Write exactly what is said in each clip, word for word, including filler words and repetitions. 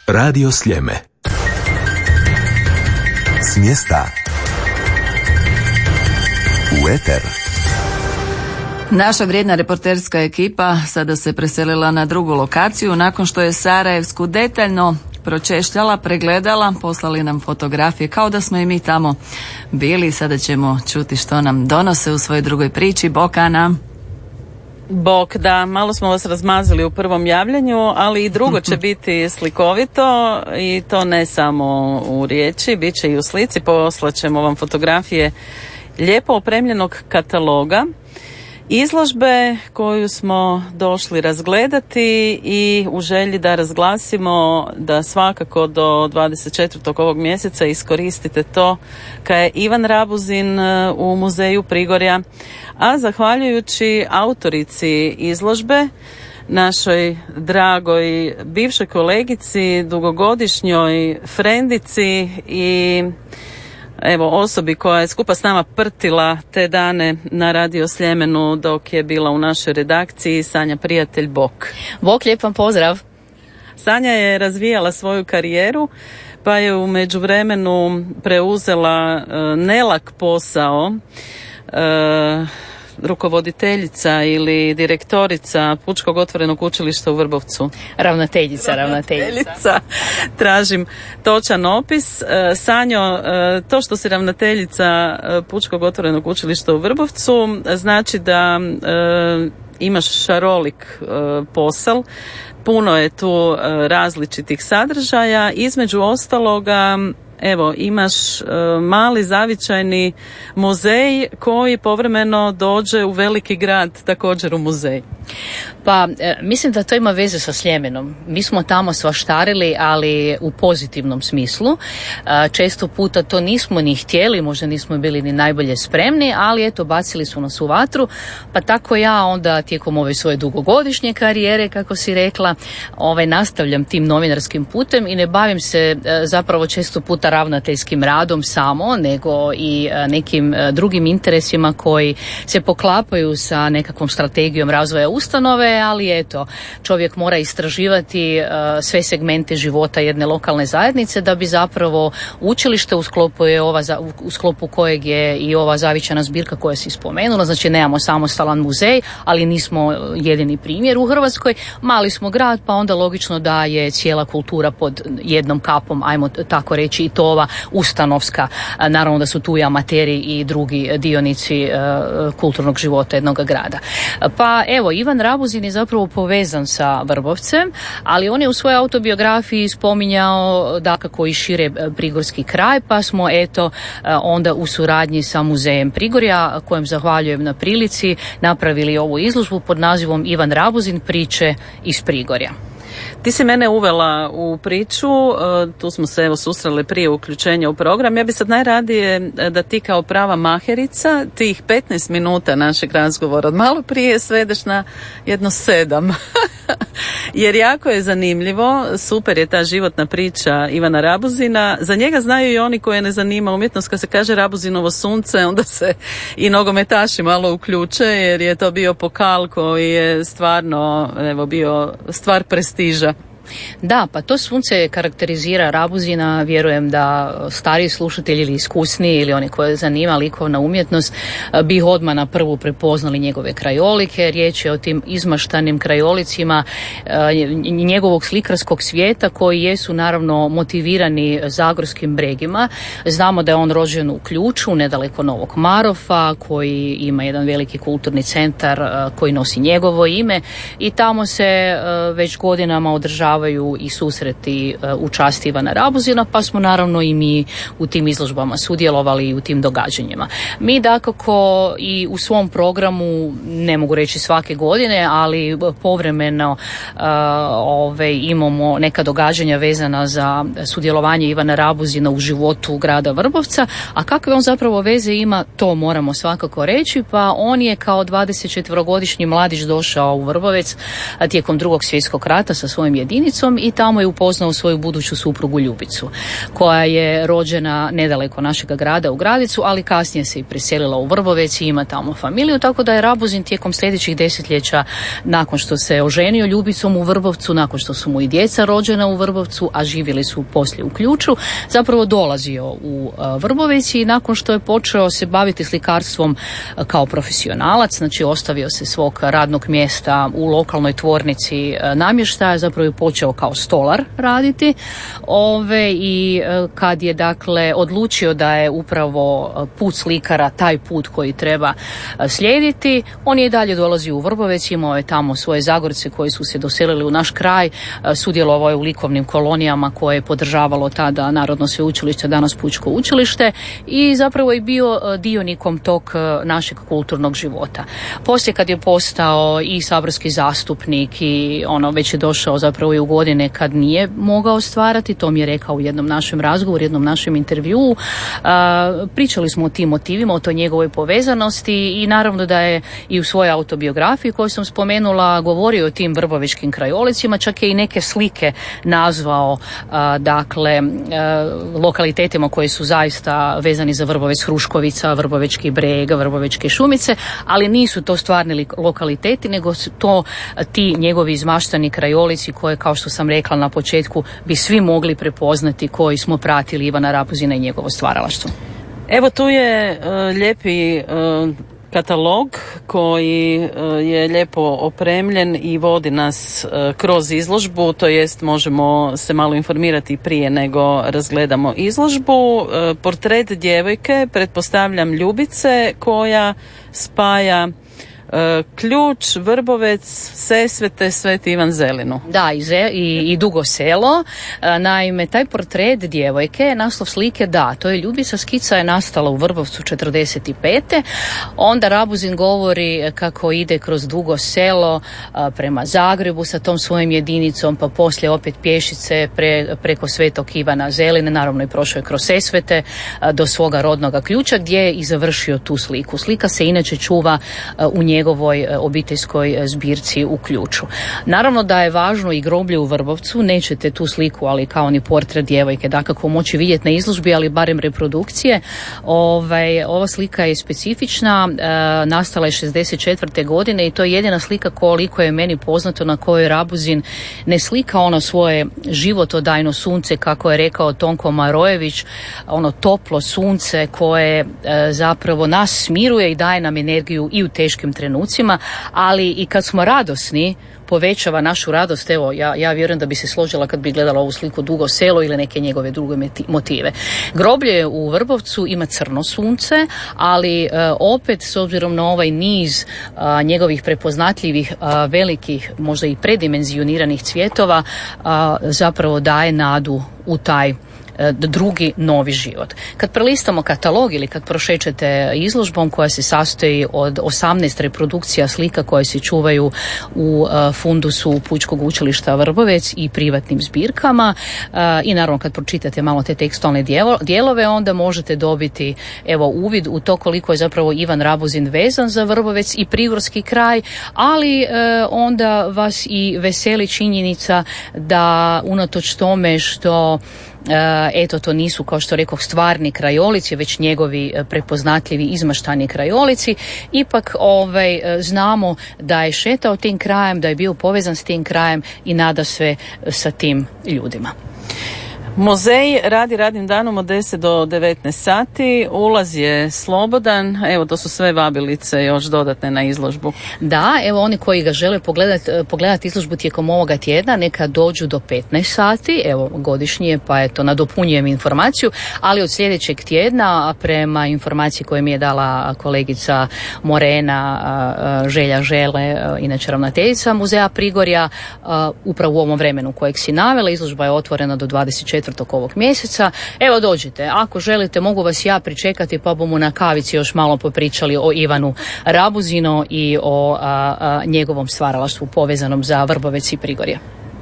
Radio Sljeme. S mjesta u eter. Naša vrijedna reporterska ekipa sada se preselila na drugu lokaciju nakon što je Sarajevsku detaljno pročešljala, pregledala, poslali nam fotografije kao da smo i mi tamo bili. Sada ćemo čuti što nam donose u svojoj drugoj priči. Bok, Ana. Bok, da, malo smo vas razmazili u prvom javljanju, ali i drugo će biti slikovito i to ne samo u riječi, bit će i u slici. Poslaćemo vam fotografije lijepo opremljenog kataloga izložbe koju smo došli razgledati i u želji da razglasimo da svakako do dvadeset četvrtog ovog mjeseca iskoristite to kad je Ivan Rabuzin u muzeju Prigorja, a zahvaljujući autorici izložbe, našoj dragoj bivšoj kolegici, dugogodišnjoj frendici i evo osobi koja je skupa s nama prtila te dane na Radio Sljemenu dok je bila u našoj redakciji, Sanja Prijatelj. Bok. Bok, lijep vam pozdrav. Sanja je razvijala svoju karijeru pa je u međuvremenu preuzela uh, nelak posao uh, rukovoditeljica ili direktorica Pučkog otvorenog učilišta u Vrbovcu. Ravnateljica, ravnateljica. ravnateljica. Tražim točan opis. Sanjo, to što si ravnateljica Pučkog otvorenog učilišta u Vrbovcu znači da e, imaš šarolik e, posao. Puno je tu e, različitih sadržaja. Između ostaloga, evo, imaš e, mali zavičajni muzej koji povremeno dođe u veliki grad, također u muzej. Pa, e, mislim da to ima veze sa Sljemenom. Mi smo tamo svaštarili, ali u pozitivnom smislu. E, često puta to nismo ni htjeli, možda nismo bili ni najbolje spremni, ali eto, bacili su nas u vatru, pa tako ja onda tijekom ove svoje dugogodišnje karijere, kako si rekla, ovaj, nastavljam tim novinarskim putem i ne bavim se e, zapravo često puta ravnateljskim radom samo, nego i e, nekim e, drugim interesima koji se poklapaju sa nekakvom strategijom razvoja ustanove, ali eto, čovjek mora istraživati uh, sve segmente života jedne lokalne zajednice da bi zapravo učilište u sklopu je ova za, u sklopu kojeg je i ova zavičana zbirka koja si spomenula, znači nemamo samostalan muzej, ali nismo jedini primjer u Hrvatskoj, mali smo grad, pa onda logično da je cijela kultura pod jednom kapom, ajmo tako reći, i to ova ustanovska, naravno da su tu i amateri i drugi dionici uh, kulturnog života jednog grada. Pa evo, Ivan Rabuzin je zapravo povezan sa Vrbovcem, ali on je u svojoj autobiografiji spominjao dakako i šire prigorski kraj, pa smo eto onda u suradnji sa muzejem Prigorja, kojem zahvaljujem na prilici, napravili ovu izložbu pod nazivom Ivan Rabuzin, priče iz Prigorja. Ti si mene uvela u priču, tu smo se evo susreli prije uključenja u program. Ja bi sad najradije da ti kao prava maherica tih petnaest minuta našeg razgovora od malo prije svedeš na jedno sedam. Jer jako je zanimljivo, super je ta životna priča Ivana Rabuzina. Za njega znaju i oni koje ne zanima umjetnost. Kad se kaže Rabuzinovo sunce, onda se i nogometaši malo uključe, jer je to bio pokal koji je stvarno evo, bio stvar prestiža. Da, pa to sunce karakterizira Rabuzina, vjerujem da stariji slušatelji ili iskusniji ili oni koje zanima likovna umjetnost bi odmah na prvu prepoznali njegove krajolike. Riječ je o tim izmaštanim krajolicima njegovog slikarskog svijeta koji jesu naravno motivirani zagorskim bregima. Znamo da je on rođen u Ključu, nedaleko Novog Marofa, koji ima jedan veliki kulturni centar koji nosi njegovo ime i tamo se već godinama održava i susreti u čast Ivana Rabuzina, pa smo naravno i mi u tim izložbama sudjelovali i u tim događanjima. Mi dakako i u svom programu, ne mogu reći svake godine, ali povremeno uh, ove, imamo neka događanja vezana za sudjelovanje Ivana Rabuzina u životu grada Vrbovca, a kakve on zapravo veze ima, to moramo svakako reći, pa on je kao dvadesetčetverogodišnji mladić došao u Vrbovec tijekom Drugog svjetskog rata sa svojim jedinicom jedinicom i tamo je upoznao svoju buduću suprugu Ljubicu, koja je rođena nedaleko našega grada u Gradicu, ali kasnije se i preselila u Vrbovec i ima tamo familiju, tako da je Rabuzin tijekom sljedećih desetljeća, nakon što se oženio Ljubicom u Vrbovcu, nakon što su mu i djeca rođena u Vrbovcu, a živjeli su poslije u Ključu, zapravo dolazio u Vrbovec i nakon što je počeo se baviti slikarstvom kao profesionalac, znači ostavio se svog radnog mjesta u lokalnoj tvornici namještaja, zapravo je počeo kao stolar raditi. Ove, i kad je dakle odlučio da je upravo put slikara taj put koji treba slijediti, on je i dalje dolazio u Vrbovec, imao je tamo svoje Zagorce koji su se doselili u naš kraj, sudjelovao je u likovnim kolonijama koje je podržavalo tada Narodno sveučilište, danas Pučko učilište, i zapravo je bio dionikom tog našeg kulturnog života. Poslije kad je postao i saborski zastupnik i ono već je došao zapravo i u godine kad nije mogao stvarati, to mi je rekao u jednom našem razgovoru, jednom našem intervjuu. Pričali smo o tim motivima, o toj njegovoj povezanosti i naravno da je i u svojoj autobiografiji koju sam spomenula govorio o tim vrbovečkim krajolicima, čak je i neke slike nazvao dakle lokalitetima koji su zaista vezani za Vrbovec, Hruškovica, Vrbovečki breg, Vrbovečke šumice, ali nisu to stvarni lokaliteti, nego su to ti njegovi izmaštani krajolici koje, kao što sam rekla na početku, bi svi mogli prepoznati koji smo pratili Ivana Rabuzina i njegovo stvaralaštvo. Evo tu je uh, lijepi uh, katalog koji uh, je lijepo opremljen i vodi nas uh, kroz izložbu, to jest možemo se malo informirati prije nego razgledamo izložbu. Uh, portret djevojke, pretpostavljam Ljubice, koja spaja Ključ, Vrbovec, Sesvete, Sveti Ivan Zelinu. Da, i, ze, i, i Dugo Selo. Naime, taj portret djevojke, naslov slike, da, to je Ljubica, skica je nastala u Vrbovcu četrdeset pete. Onda Rabuzin govori kako ide kroz Dugo Selo prema Zagrebu sa tom svojim jedinicom, pa poslije opet pješice pre, preko Svetog Ivana Zeline, naravno i prošao je kroz Sesvete do svoga rodnoga Ključa, gdje je i završio tu sliku. Slika se inače čuva u njej njegovoj obiteljskoj zbirci u Ključu. Naravno da je važno i groblje u Vrbovcu, nećete tu sliku, ali kao ni portret djevojke, dakako moći vidjeti na izložbi, ali barem reprodukcije. Ovaj, ova slika je specifična, e, nastala je šezdeset četvrte godine i to je jedina slika koliko je meni poznato na kojoj Rabuzin ne slika ono svoje životodajno sunce, kako je rekao Tonko Marojević, ono toplo sunce koje e, zapravo nas smiruje i daje nam energiju i u teškim trenucima, ali i kad smo radosni povećava našu radost. Evo, ja, ja vjerujem da bi se složila kad bi gledala ovu sliku Dugo Selo ili neke njegove druge motive. Groblje u Vrbovcu ima crno sunce, ali e, opet s obzirom na ovaj niz a, njegovih prepoznatljivih a, velikih, možda i predimenzioniranih cvjetova, a, zapravo daje nadu u taj drugi novi život. Kad prelistamo katalog ili kad prošećete izložbom koja se sastoji od osamnaest reprodukcija slika koje se čuvaju u fundusu Pučkog učilišta Vrbovec i privatnim zbirkama, i naravno kad pročitate malo te tekstualne dijelove, onda možete dobiti evo uvid u to koliko je zapravo Ivan Rabuzin vezan za Vrbovec i prigorski kraj, ali onda vas i veseli činjenica da unatoč tome što eto to nisu, kao što rekoh, stvarni krajolici, već njegovi prepoznatljivi izmaštani krajolici, ipak ovaj, znamo da je šetao tim krajem, da je bio povezan s tim krajem i nada sve sa tim ljudima. Muzej radi radnim danom od deset do devetnaest sati, ulaz je slobodan, evo to su sve vabilice još dodatne na izložbu. Da, evo oni koji ga žele pogledati pogledat izložbu tijekom ovoga tjedna, neka dođu do petnaest sati, evo godišnje, pa eto nadopunjujem informaciju, ali od sljedećeg tjedna, prema informaciji koju mi je dala kolegica Morena, Želja Žele, inače ravnateljica Muzeja Prigorja, upravo u ovom vremenu kojeg si navela, izložba je otvorena do dvadeset četvrtog ovog mjeseca. Evo dođite, ako želite mogu vas ja pričekati pa bomo na kavici još malo popričali o Ivanu Rabuzinu i o a, a, njegovom stvaralaštvu povezanom za Vrbovec i Prigorje.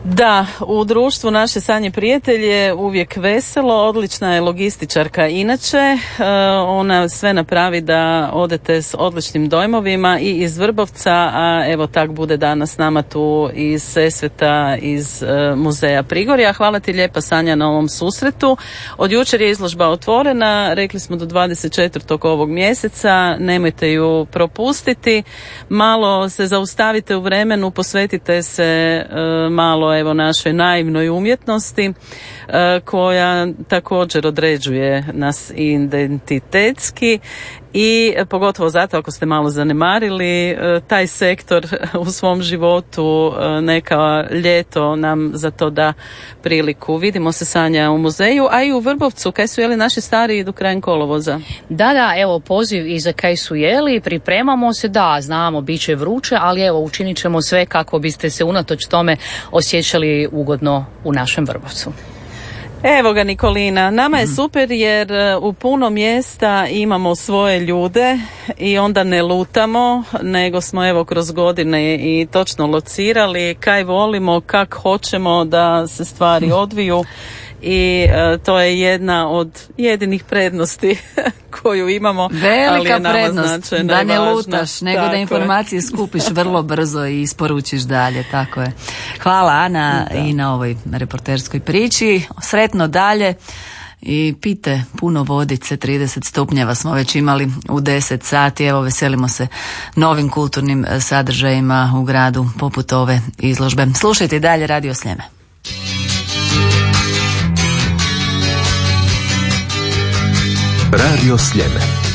Da, u društvu naše Sanje prijatelj je uvijek veselo, odlična je logističarka inače, e, ona sve napravi da odete s odličnim dojmovima i iz Vrbovca, a evo tak bude danas s nama tu iz Sesveta, iz e, muzeja Prigorja. Hvala ti lijepa Sanja na ovom susretu. Od jučer je izložba otvorena, rekli smo do dvadeset četvrtog ovog mjeseca, nemojte ju propustiti, malo se zaustavite u vremenu, posvetite se e, malo evo našoj naivnoj umjetnosti e, koja također određuje nas identitetski i pogotovo zato ako ste malo zanemarili e, taj sektor u svom životu, e, neka ljeto nam za to da priliku. Vidimo se Sanja u muzeju, a i u Vrbovcu. Kaj su jeli naši stari idu krajem kolovoza? Da, da, evo poziv i za kaj su jeli, pripremamo se, da, znamo, bit će vruće, ali evo učinit ćemo sve kako biste se unatoč tome osjećali ugodno u našem Vrbovcu. Evo ga Nikolina, nama je super jer u puno mjesta imamo svoje ljude i onda ne lutamo, nego smo evo kroz godine i točno locirali kaj volimo, kak hoćemo da se stvari odviju i uh, to je jedna od jedinih prednosti koju imamo. Velika ali je nama prednost da ne važna. lutaš, nego Tako da informacije je. skupiš vrlo brzo i isporučiš dalje, tako je. Hvala Ana Da. i na ovoj reporterskoj priči. Sretno dalje i pite puno vodice, trideset stupnjeva smo već imali u deset sati. Evo, veselimo se novim kulturnim sadržajima u gradu poput ove izložbe. Slušajte i dalje Radio Sljeme. Radio Sljeme.